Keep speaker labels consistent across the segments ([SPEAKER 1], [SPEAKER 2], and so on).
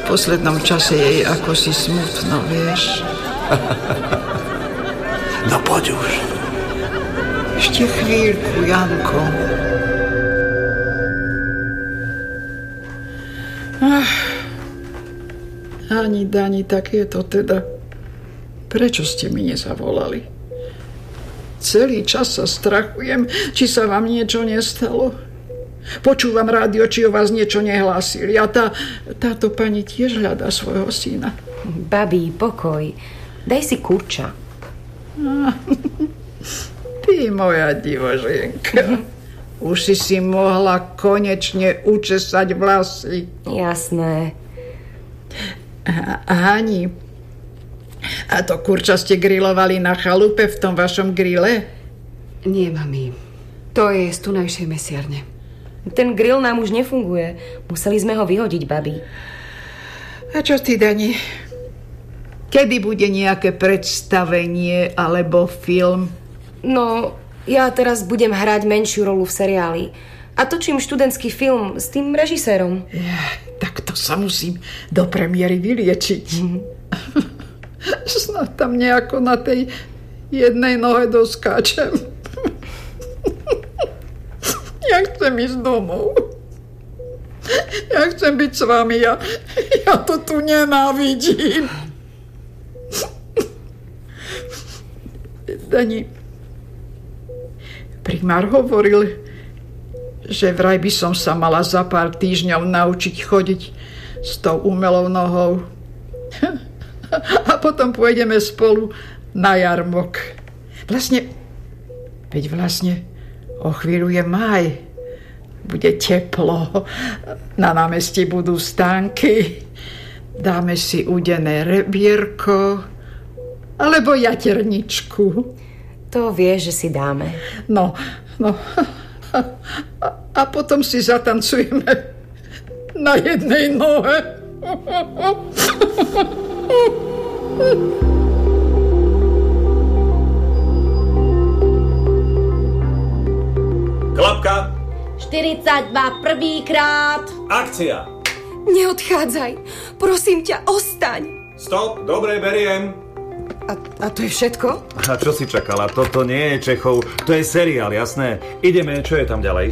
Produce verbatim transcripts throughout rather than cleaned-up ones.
[SPEAKER 1] poslednom čase jej ako si smutno, vieš.
[SPEAKER 2] No poď už.
[SPEAKER 1] Ešte chvíľku, Janko. Ach, ani Dani, tak je to teda. Prečo ste mi nezavolali? Celý čas sa strachujem, či sa vám niečo nestalo. Počúvam rádio, či o vás niečo nehlásili. A tá, táto pani tiež hľadá svojho syna.
[SPEAKER 3] Babi, pokoj. Daj si kurča.
[SPEAKER 1] Ah, ty, moja divoženka. Už si si mohla konečne učesať vlasy.
[SPEAKER 3] Jasné.
[SPEAKER 1] A, Hani, a to kurča ste grilovali na chalupe v tom vašom grille?
[SPEAKER 4] Nie, mami. To je z tunajšej mesiarne.
[SPEAKER 3] Ten grill nám už nefunguje. Museli sme ho vyhodiť, babi.
[SPEAKER 1] A čo ty, Dani? Kedy bude nejaké predstavenie alebo film?
[SPEAKER 3] No, ja teraz budem hrať menšiu rolu v seriáli. A točím študentský film s tým režisérom.
[SPEAKER 1] Ja, tak to sa musím do premiéry vyliečiť. Mm. Snad tam nejako na tej jednej nohe doskáčem. Ja chcem ísť domov. Ja chcem byť s vami. Ja, ja to tu nenávidím. Dani, primár hovoril, že vraj by som sa mala za pár týždňov naučiť chodiť s tou umelou nohou. A potom pôjdeme spolu na jarmok. Vlastne, veď vlastne o chvíľu je máj. Bude teplo. Na námestí budú stánky. Dáme si udené rebierko alebo jaterničku.
[SPEAKER 3] To vieš, že si dáme.
[SPEAKER 1] No, no. A, a, a potom si zatancujeme na jednej nohe.
[SPEAKER 2] Klapka.
[SPEAKER 3] štyridsaťdva prvýkrát.
[SPEAKER 2] Akcia.
[SPEAKER 4] Neodchádzaj. Prosím ťa, ostaň.
[SPEAKER 2] Stop, dobre, beriem.
[SPEAKER 4] A, a to je všetko?
[SPEAKER 2] A čo si čakala? Toto nie je Čechov, to je seriál, jasné. Ideme, čo je tam ďalej?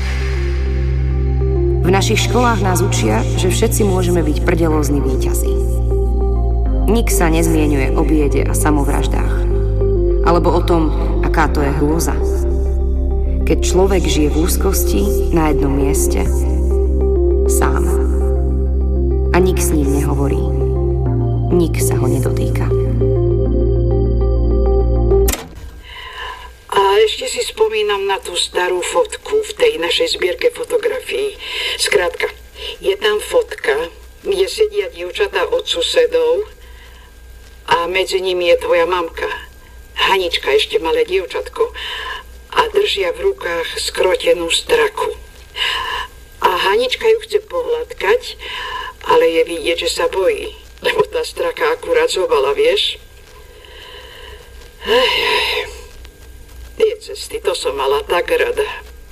[SPEAKER 3] V našich školách nás učia, že všetci môžeme byť prdelózni víťazi. Nik sa nezmienuje o biede a samovraždách. Alebo o tom, aká to je hrôza. Keď človek žije v úzkosti na jednom mieste, sám. A nik s ním nehovorí. Nik sa ho nedotýka.
[SPEAKER 1] A ešte si spomínam na tú starú fotku v tej našej zbierke fotografií. Skrátka, je tam fotka, kde sedia dievčatá od susedov a medzi nimi je tvoja mamka. Hanička, ešte malé dievčatko. A držia v rukách skrotenú straku. A Hanička ju chce pohľadkať, ale je vidieť, že sa bojí, lebo tá straka akurát zobala, vieš? Ej, ej. Tie cesty, to som mala tak rada.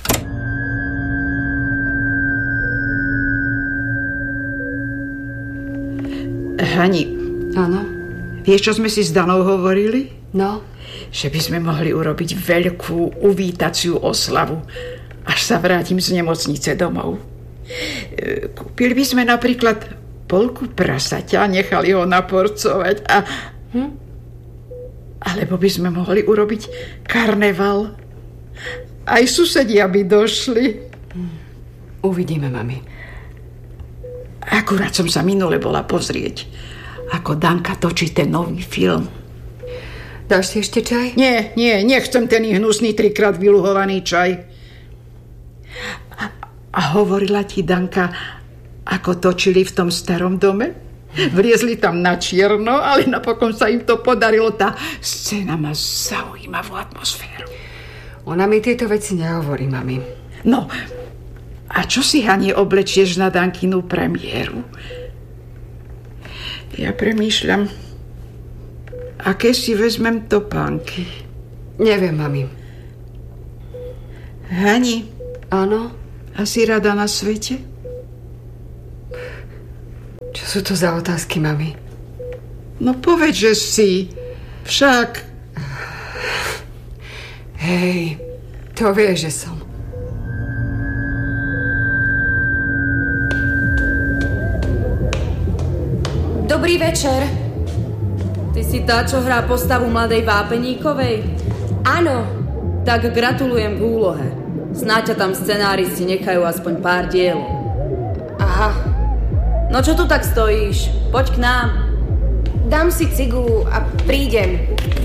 [SPEAKER 1] Hani.
[SPEAKER 4] Áno.
[SPEAKER 1] Vieš, čo sme si s Danou hovorili?
[SPEAKER 4] No?
[SPEAKER 1] Že by sme mohli urobiť veľkú uvítaciu oslavu, až sa vrátim z nemocnice domov. Kúpili by sme napríklad polku prasaťa, nechali ho naporcovať a... Hm? Alebo by sme mohli urobiť karneval. Aj susedia by došli.
[SPEAKER 4] Hm. Uvidíme, mami.
[SPEAKER 1] Akurát som sa minule bola pozrieť, ako Danka točí ten nový film.
[SPEAKER 4] Dáš si ešte čaj?
[SPEAKER 1] Nie, nie, nechcem ten hnusný trikrát vyluhovaný čaj. A, a hovorila ti Danka, ako točili v tom starom dome? Vliezli tam na čierno, ale napokon sa im to podarilo. Tá scéna má zaujímavú atmosféru.
[SPEAKER 4] Ona mi tieto veci nehovorí, mami.
[SPEAKER 1] No, a čo si, Hani, oblečieš na Dankinu premiéru? Ja premýšľam, aké si vezmem topánky.
[SPEAKER 4] Neviem, mami.
[SPEAKER 1] Hani.
[SPEAKER 4] Áno?
[SPEAKER 1] A si rada na svete?
[SPEAKER 4] Čo sú to za otázky, mami?
[SPEAKER 1] No povedz, že si. Však.
[SPEAKER 4] Hej, to vieš, že som.
[SPEAKER 5] Dobrý večer. Ty si tá, čo hrá postavu mladej vápeníkovej? Áno. Tak gratulujem k úlohe. Snáď ťa tam scenáristi nechajú aspoň pár diel.
[SPEAKER 6] Aha.
[SPEAKER 5] No čo tu tak stojíš? Poď k nám.
[SPEAKER 6] Dám si cigu a prídem.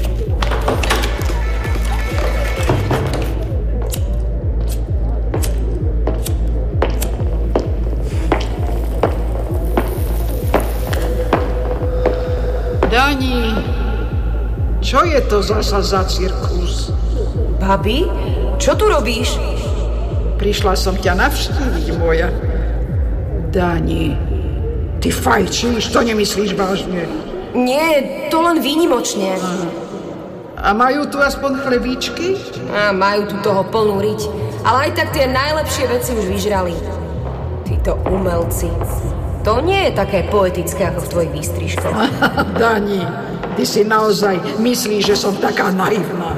[SPEAKER 1] Dani, čo je to zasa za cirkus?
[SPEAKER 6] Babi, čo tu robíš?
[SPEAKER 1] Prišla som ťa navštíviť, moja. Dani, ty fajčíš, to nemyslíš vážne?
[SPEAKER 6] Nie, to len výnimočne.
[SPEAKER 1] Aha. A majú tu aspoň chlebíčky?
[SPEAKER 6] A majú tu toho plnú riť. Ale aj tak tie najlepšie veci už vyžrali. Títo umelci. To nie je také poetické ako v tvojich výstrižkoch.
[SPEAKER 1] Dani, ty si naozaj myslíš, že som taká naivná.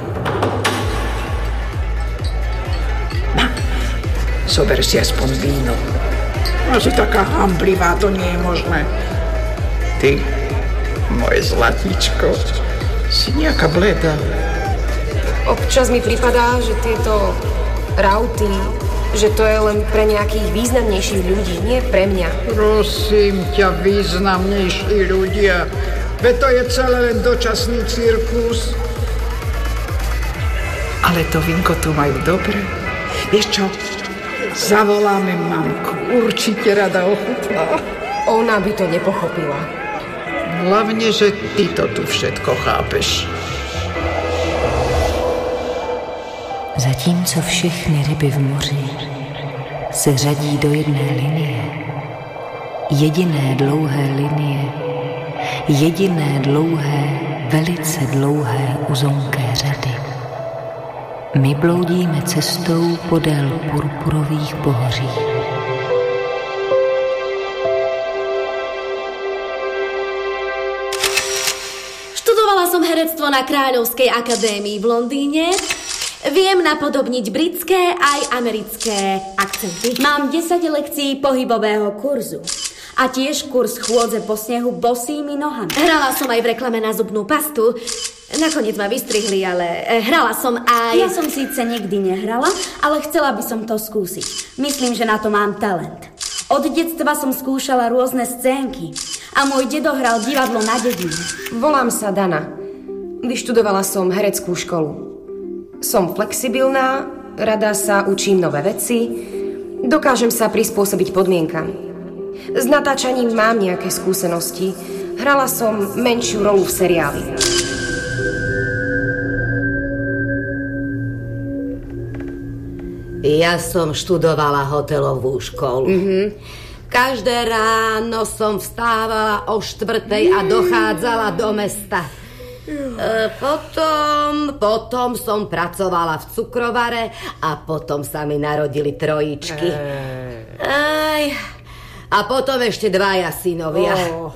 [SPEAKER 1] Na, zober si aspoň víno. No si taká hamblivá, to nie je možné. Ty, moje zlatíčko, si nejaká bleda.
[SPEAKER 6] Občas mi pripadá, že tieto rauty, že to je len pre nejakých významnejších ľudí, nie pre mňa.
[SPEAKER 1] Prosím ťa, významnejší ľudia. Veď to je celé len dočasný cirkus. Ale to vínko tu majú dobre. Vieš čo? Zavoláme mamku. Určite rada ochutná.
[SPEAKER 6] Ona by to nepochopila.
[SPEAKER 1] Hlavne, že ty to tu všetko chápeš.
[SPEAKER 7] Zatímco všechny ryby v moři se řadí do jedné linie, jediné dlouhé linie, jediné dlouhé, velice dlouhé uzonké řady. My bloudíme cestou podél purpurových pohoří.
[SPEAKER 8] Študovala som herectvo na Kráľovskej akadémii v Londýne. Viem napodobniť britské aj americké akcenty. Mám desať lekcií pohybového kurzu. A tiež kurz chôdze po snehu bosými nohami. Hrala som aj v reklame na zubnú pastu. Nakoniec ma vystrihli, ale hrala som aj...
[SPEAKER 5] Ja som síce nikdy nehrala, ale chcela by som to skúsiť. Myslím, že na to mám talent. Od detstva som skúšala rôzne scénky. A môj dedo hral divadlo na dedine.
[SPEAKER 6] Volám sa Dana. Vyštudovala som hereckú školu. Som flexibilná, rada sa učím nové veci, dokážem sa prispôsobiť podmienkam. S natáčaním mám nejaké skúsenosti. Hrala som menšiu rolu v seriáli.
[SPEAKER 9] Ja som študovala hotelovú školu. Mm-hmm. Každé ráno som vstávala o štvrtej a dochádzala do mesta. E, potom, potom som pracovala v cukrovare a potom sa mi narodili trojičky. Aj, a potom ešte dvaja synovia. Oh.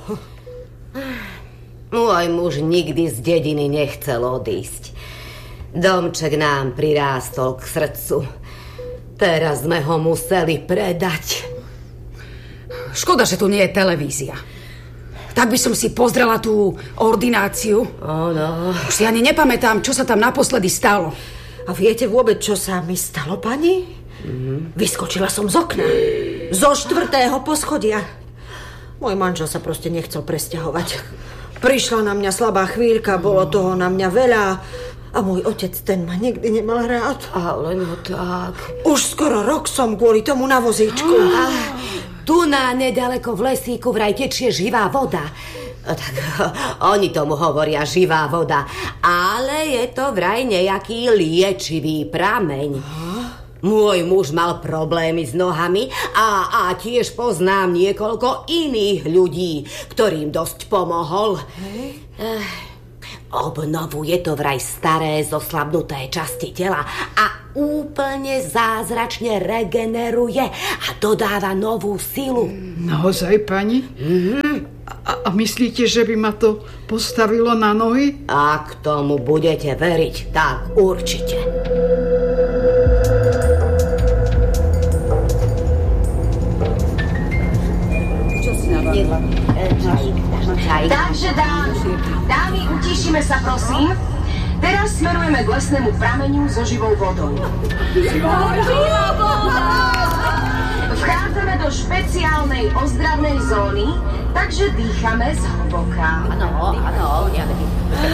[SPEAKER 9] Môj muž nikdy z dediny nechcel odísť. Domček nám prirástol k srdcu. Teraz sme ho museli predať.
[SPEAKER 10] Škoda, že tu nie je televízia. Tak by som si pozrela tú ordináciu.
[SPEAKER 9] Oh, no.
[SPEAKER 10] Už si ani nepamätám, čo sa tam naposledy stalo.
[SPEAKER 11] A viete vôbec, čo sa mi stalo, pani? Mm-hmm. Vyskočila som z okna. Zo štvrtého poschodia. Môj manžel sa proste nechcel presťahovať. Prišla na mňa slabá chvíľka, bolo toho na mňa veľa. A môj otec, ten ma nikdy nemal rád.
[SPEAKER 9] Ale no tak...
[SPEAKER 11] Už skoro rok som kvôli tomu na vozíčku.
[SPEAKER 9] Ah. Tu na nedaleko v lesíku vraj tečie živá voda. Tak oni tomu hovoria živá voda. Ale je to vraj nejaký liečivý prameň. Môj muž mal problémy s nohami a, a tiež poznám niekoľko iných ľudí, ktorým dosť pomohol. Hej. Obnovuje to vraj staré zoslabnuté časti tela a úplne zázračne regeneruje a dodáva novú silu.
[SPEAKER 1] Naozaj, pani?
[SPEAKER 9] Mm-hmm.
[SPEAKER 1] A, a myslíte, že by ma to postavilo na nohy?
[SPEAKER 9] Ak tomu budete veriť, tak určite.
[SPEAKER 12] Takže dámy, dámy, utišíme sa prosím. Teraz smerujeme k lesnému prameniu so živou vodou.
[SPEAKER 8] Živá voda!
[SPEAKER 12] Vchádzame do špeciálnej ozdravnej zóny, takže dýchame zhlboka.
[SPEAKER 9] Áno, áno, ja vedím.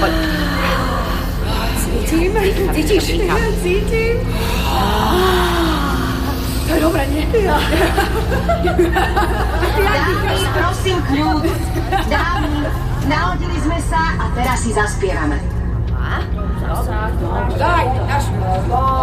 [SPEAKER 4] Cítim, cítiš? Cítim. To je dobré, nie?
[SPEAKER 12] Dámy, prosím kľud. Dámy, nahodili sme sa a teraz si zaspievame.
[SPEAKER 4] Daj, naš...